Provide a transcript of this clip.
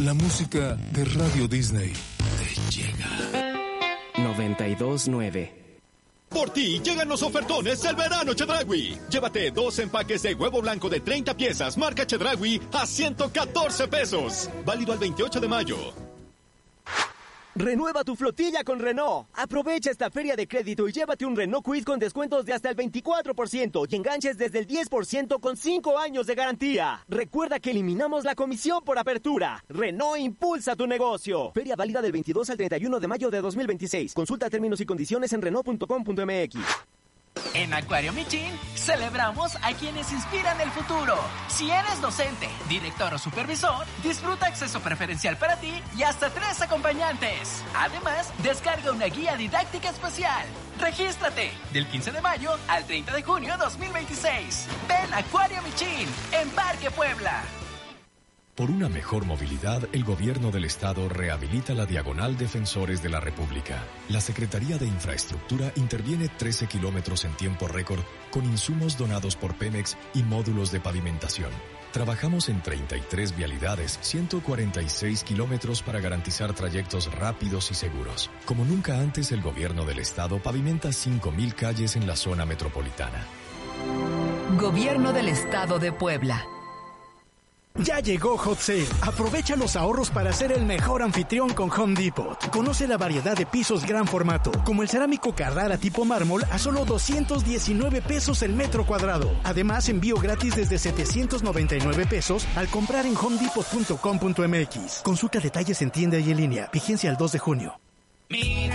La música de Radio Disney te llega. 92.9. Por ti llegan los ofertones del verano Chedraui. Llévate 2 empaques de huevo blanco de 30 piezas marca Chedraui a 114 pesos. Válido al 28 de mayo. Renueva tu flotilla con Renault. Aprovecha esta feria de crédito y llévate un Renault Kwid con descuentos de hasta el 24% y enganches desde el 10% con 5 años de garantía. Recuerda que eliminamos la comisión por apertura. Renault impulsa tu negocio. Feria válida del 22 al 31 de mayo de 2026. Consulta términos y condiciones en Renault.com.mx. En Acuario Michin celebramos a quienes inspiran el futuro. Si eres docente, director o supervisor, disfruta acceso preferencial para ti y hasta 3 acompañantes. Además, descarga una guía didáctica especial. Regístrate del 15 de mayo al 30 de junio de 2026. Ven a Acuario Michin en Parque Puebla. Por una mejor movilidad, el Gobierno del Estado rehabilita la Diagonal Defensores de la República. La Secretaría de Infraestructura interviene 13 kilómetros en tiempo récord con insumos donados por Pemex y módulos de pavimentación. Trabajamos en 33 vialidades, 146 kilómetros para garantizar trayectos rápidos y seguros. Como nunca antes, el Gobierno del Estado pavimenta 5,000 calles en la zona metropolitana. Gobierno del Estado de Puebla. Ya llegó Hot Sale. Aprovecha los ahorros para ser el mejor anfitrión con Home Depot. Conoce la variedad de pisos gran formato, como el cerámico Carrara tipo mármol a solo 219 pesos el metro cuadrado. Además, envío gratis desde 799 pesos al comprar en homedepot.com.mx. Consulta detalles en tienda y en línea. Vigencia el 2 de junio.